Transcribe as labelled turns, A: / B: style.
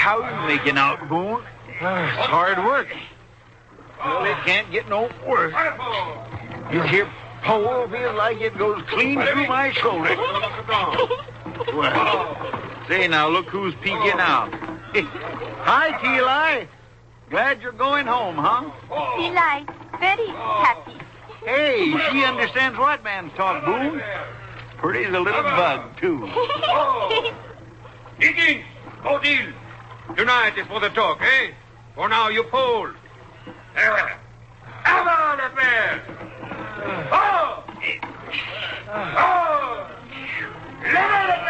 A: How you making out, Boone?
B: It's hard work.
A: Well, it can't get no worse. This here pole feels like it goes clean through my shoulder. Well, say now, look who's peeking out. Hi, Eli. Glad you're going home, huh?
C: Eli, very happy.
A: Hey, she understands white man's talk, Boone. Pretty as a little bug, too.
D: Higgins, no deal. Tonight is for the talk, eh? For now, you pull. Avant le père! Oh! Oh! Levez le